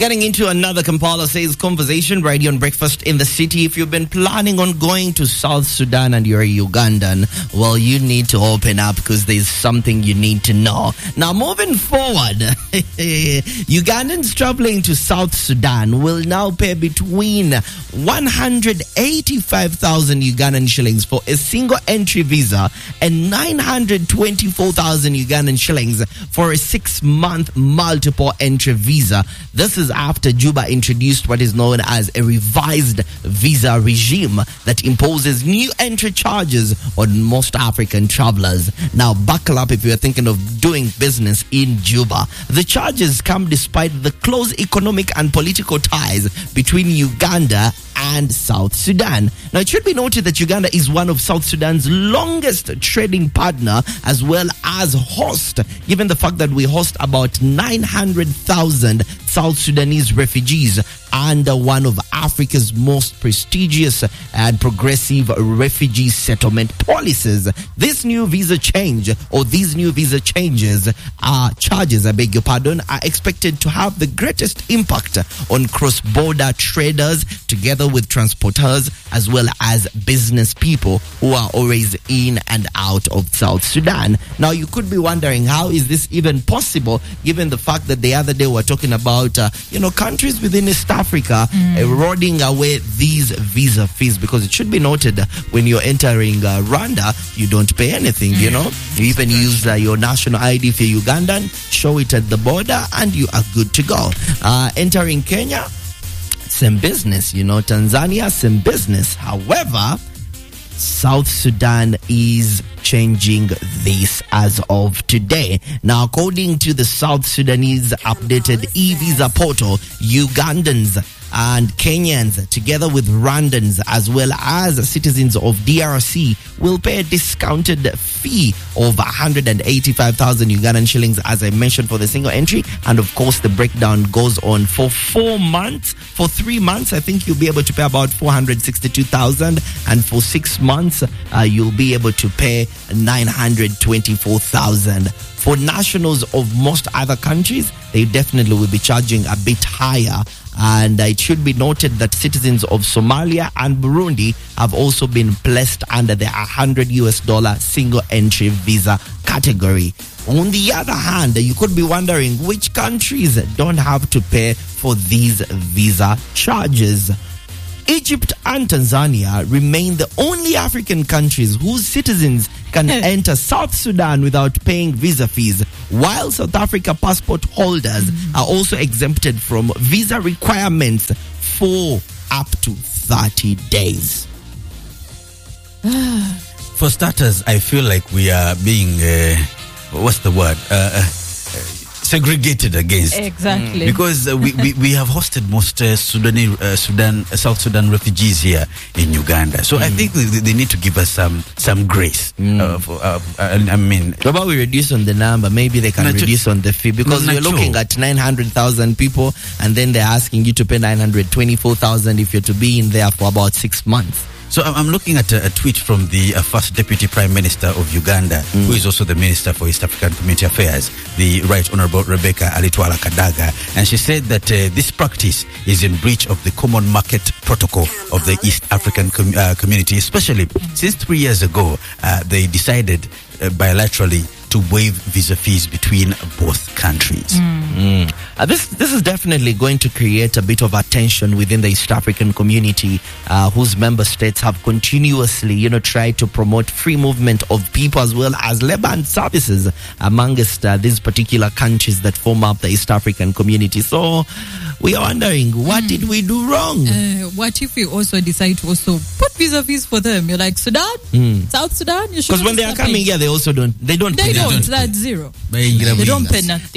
Getting into another Kampala Says conversation right here on Breakfast in the City. If you've been planning on going to South Sudan and you're a Ugandan, well, you need to open up because there's something you need to know. Now, moving forward, Ugandans traveling to South Sudan will now pay between 185,000 Ugandan shillings for a single entry visa and 924,000 Ugandan shillings for a 6-month multiple entry visa. This is after Juba introduced what is known as a revised visa regime that imposes new entry charges on most African travelers. Now, buckle up if you're thinking of doing business in Juba. The charges come despite the close economic and political ties between Uganda and South Sudan. Now, it should be noted that Uganda is one of South Sudan's longest trading partner as well as host, given the fact that we host about 900,000 South Sudanese refugees under one of Africa's most prestigious and progressive refugee settlement policies. This new visa change, or these new visa changes, charges, are expected to have the greatest impact on cross-border traders together with transporters as well as business people who are always in and out of South Sudan. Now, you could be wondering, how is this even possible, given the fact that the other day we're talking about, countries within East Africa eroding away these visa fees, because it should be noted when you're entering Rwanda, you don't pay anything, you even use your national ID if you're Ugandan, show it at the border, and you are good to go. Entering Kenya, same business, Tanzania, same business. However, South Sudan is changing this as of today. Now, according to the South Sudanese updated e-visa portal, Ugandans and Kenyans, together with Rwandans as well as citizens of DRC, will pay a discounted fee of 185,000 Ugandan shillings, as I mentioned, for the single entry. And of course, the breakdown goes on for 4 months. For 3 months, I think you'll be able to pay about 462,000, and for 6 months, you'll be able to pay 924,000. For nationals of most other countries, they definitely will be charging a bit higher. And it should be noted that citizens of Somalia and Burundi have also been placed under the $100 single entry visa category. On the other hand, you could be wondering which countries don't have to pay for these visa charges. Egypt and Tanzania remain the only African countries whose citizens can enter South Sudan without paying visa fees, while South Africa passport holders are also exempted from visa requirements for up to 30 days. For starters, I feel like we are being, segregated against. Exactly. Because we have hosted most South Sudan refugees here in Uganda. So I think they need to give us some grace. What about we reduce on the number? Maybe they can reduce on the fee, because you're looking at 900,000 people, and then they're asking you to pay 924,000 if you're to be in there for about 6 months. So I'm looking at a tweet from the first Deputy Prime Minister of Uganda, who is also the Minister for East African Community Affairs, the Right Honorable Rebecca Alitwala Kadaga. And she said that this practice is in breach of the Common Market Protocol of the East African community, especially since 3 years ago, they decided bilaterally to waive visa fees between both countries. This is definitely going to create a bit of a tension within the East African community, whose member states have continuously, tried to promote free movement of people as well as labor and services amongst these particular countries that form up the East African community. So we are wondering, what did we do wrong? What if we also decide to also put visa fees for them? You're like, Sudan, South Sudan, you should. Because when they are coming here, they also don't. They don't pay. That's zero. They don't pay nothing.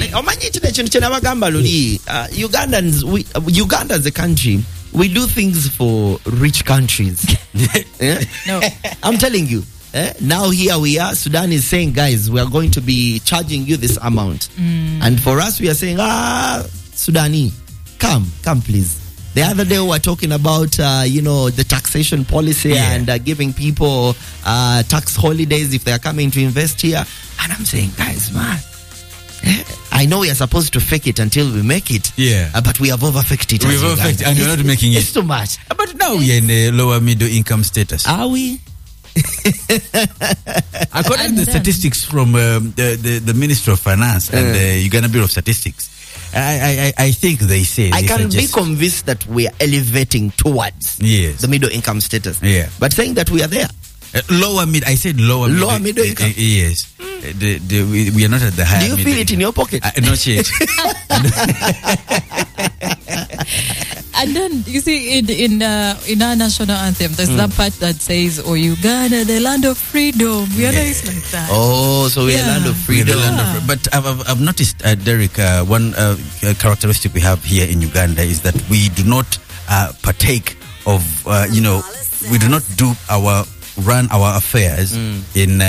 Uganda as a country, we do things for rich countries. No. I'm telling you. Now here we are, Sudan is saying, guys, we are going to be charging you this amount. And for us, we are saying, Sudani, come please. The other day we were talking about, the taxation policy and giving people tax holidays if they are coming to invest here. And I'm saying, guys, man, I know we are supposed to fake it until we make it. Yeah. But we have overfaked it. We've overfaked and we're not making it. It's too much. But now we are in a lower middle income status. Are we? According to the statistics from the Ministry of Finance and the Uganda Bureau of Statistics, I think they say I can be convinced that we are elevating towards the middle income status. Yeah. But saying that we are there. I said lower middle income. Yes. We are not at the higher middle. Do you feel it in your pocket? Not yet. And then you see in our national anthem, there's that part that says, "Oh Uganda, the land of freedom." We are nice like that. Oh, so we are land of freedom. But I've noticed, Derek, one characteristic we have here in Uganda is that we do not partake of, we do not run our affairs in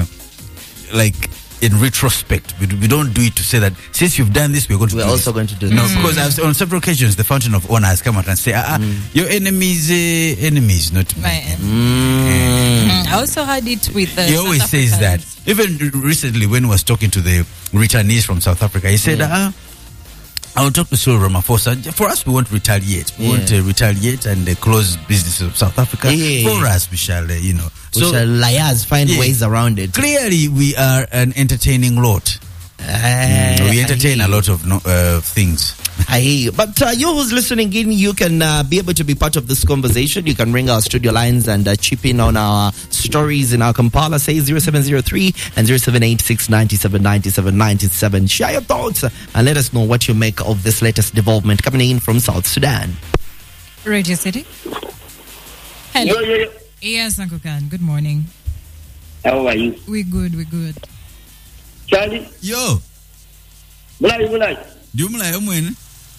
in retrospect. We don't do it to say that since you've done this, we're also going to do this. No, because on several occasions the Fountain of Honor has come out and say, your enemies, not my I also had it with he always says that. Even recently when he was talking to the returnees from South Africa, he said, I will talk to Cyril Ramaphosa. For us, we won't retaliate. We won't retaliate and close businesses of South Africa. For us, we shall, we shall liars find ways around it. Clearly, we are an entertaining lot. We entertain a lot of things. But you who's listening in, you can be able to be part of this conversation. You can ring our studio lines and chip in on our stories in our Kampala. Say 0703 and 0786 97 97 97. Share your thoughts and let us know what you make of this latest development coming in from South Sudan. Radio City. Hello. Yo. Yes, Uncle Khan. Good morning. How are you? We're good. Charlie? Yo. Mulai. Do you mulai umwen?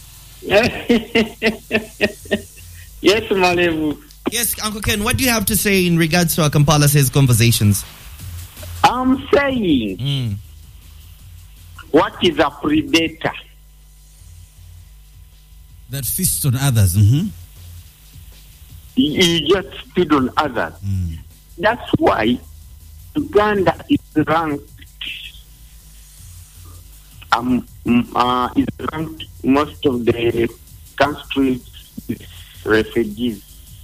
Yes, Malevu. Yes, Uncle Ken, what do you have to say in regards to our Kampala Says conversations? I'm saying, what is a predator? That feasts on others. You just feed on others. That's why Uganda is ranked most of the countries with refugees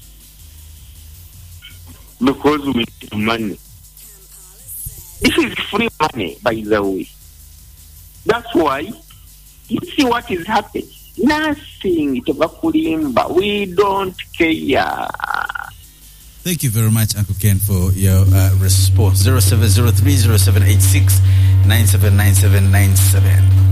because we need money. This is free money, by the way. That's why you see what is happening. Nothing. We don't care. Thank you very much, Uncle Ken, for your response. 0703 0786 979797.